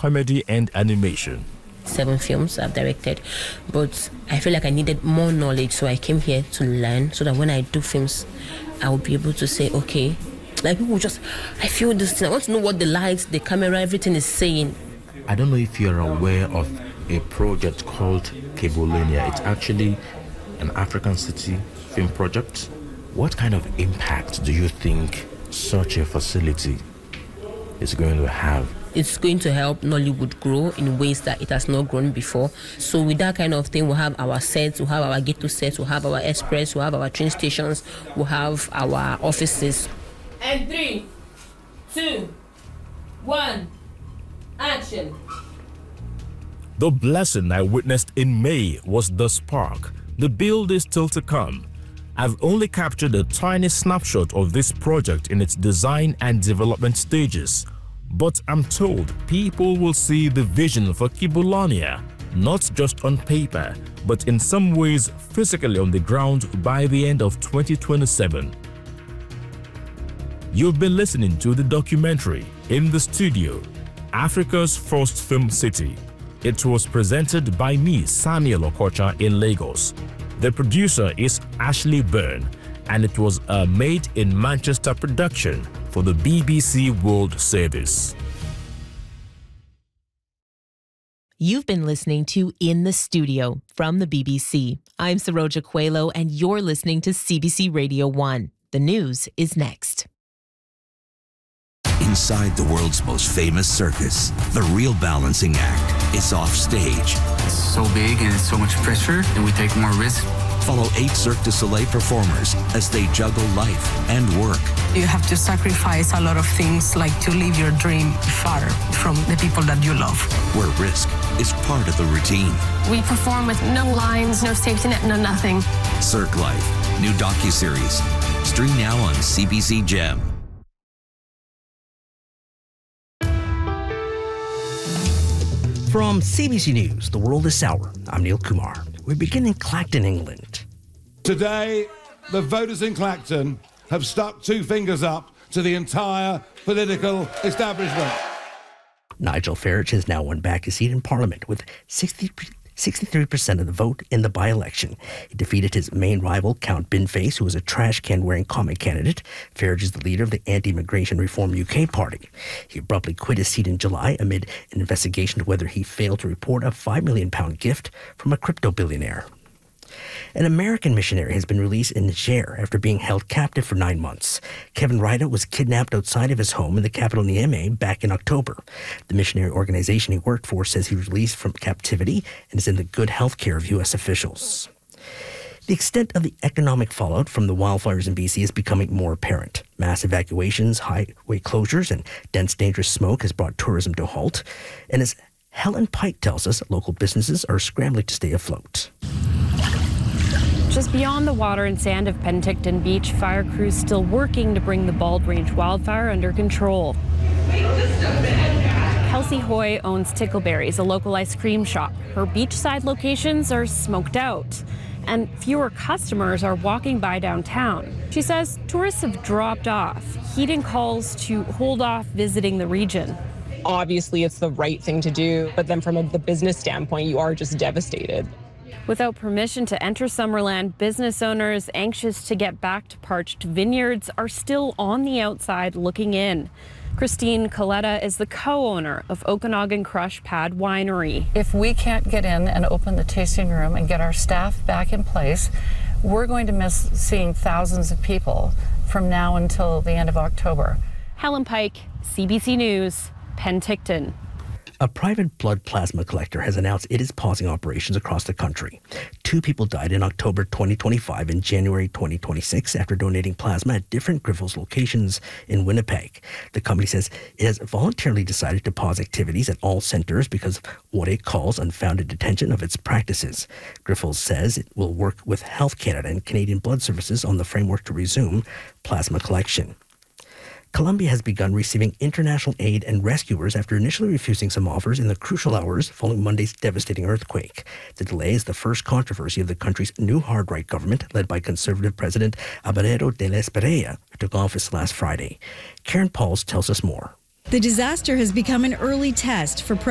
comedy and animation. 7 films I've directed, but I feel like I needed more knowledge, so I came here to learn so that when I do films, I would be able to say, okay, like people just, I feel this thing, I want to know what the lights, the camera, everything is saying. I don't know if you're aware of a project called Kebolonia. It's actually an African city film project. What kind of impact do you think such a facility is going to have? It's going to help Nollywood grow in ways that it has not grown before. So with that kind of thing, we'll have our sets, we'll have our ghetto sets, we'll have our express, we'll have our train stations, we'll have our offices. And 3, 2, 1, action. The blessing I witnessed in May was the spark. The build is still to come. I've only captured a tiny snapshot of this project in its design and development stages. But I'm told people will see the vision for Kebolonia, not just on paper, but in some ways physically on the ground by the end of 2027. You've been listening to the documentary In the Studio, Africa's First Film City. It was presented by me, Samuel Okocha, in Lagos. The producer is Ashley Byrne, and it was a Made in Manchester production for the BBC World Service. You've been listening to In the Studio from the BBC. I'm Saroja Coelho, and you're listening to CBC Radio 1. The news is next. Inside the world's most famous circus, the real balancing act is off stage. It's so big and it's so much pressure, and we take more risk. Follow 8 Cirque du Soleil performers as they juggle life and work. You have to sacrifice a lot of things, like to leave your dream far from the people that you love. Where risk is part of the routine. We perform with no lines, no safety net, no nothing. Cirque Life, new docuseries. Stream now on CBC Gem. From CBC News, The World This Hour, I'm Neil Kumar. We begin in Clacton, England. Today, the voters in Clacton have stuck 2 fingers up to the entire political establishment. Nigel Farage has now won back his seat in Parliament with 63% of the vote in the by-election. He defeated his main rival, Count Binface, who was a trash can-wearing comic candidate. Farage is the leader of the Anti-Immigration Reform UK party. He abruptly quit his seat in July amid an investigation into whether he failed to report a £5 million gift from a crypto billionaire. An American missionary has been released in Niger after being held captive for 9 months. Kevin Ryder was kidnapped outside of his home in the capital Niamey back in October. The missionary organization he worked for says he was released from captivity and is in the good health care of U.S. officials. The extent of the economic fallout from the wildfires in BC is becoming more apparent. Mass evacuations, highway closures, and dense, dangerous smoke has brought tourism to a halt. And as Helen Pike tells us, local businesses are scrambling to stay afloat. Just beyond the water and sand of Penticton Beach, fire crews still working to bring the Bald Range wildfire under control. Kelsey Hoy owns Tickleberries, a local ice cream shop. Her beachside locations are smoked out, and fewer customers are walking by downtown. She says tourists have dropped off, heeding calls to hold off visiting the region. Obviously, it's the right thing to do, but then from the business standpoint, you are just devastated. Without permission to enter Summerland, business owners anxious to get back to parched vineyards are still on the outside looking in. Christine Coletta is the co-owner of Okanagan Crush Pad Winery. If we can't get in and open the tasting room and get our staff back in place, we're going to miss seeing thousands of people from now until the end of October. Helen Pike, CBC News, Penticton. A private blood plasma collector has announced it is pausing operations across the country. 2 people died in October 2025 and January 2026 after donating plasma at different Grifols locations in Winnipeg. The company says it has voluntarily decided to pause activities at all centers because of what it calls unfounded detention of its practices. Grifols says it will work with Health Canada and Canadian Blood Services on the framework to resume plasma collection. Colombia has begun receiving international aid and rescuers after initially refusing some offers in the crucial hours following Monday's devastating earthquake. The delay is the first controversy of the country's new hard-right government led by conservative President Abelardo de la Espriella, who took office last Friday. Karen Pauls tells us more. The disaster has become an early test for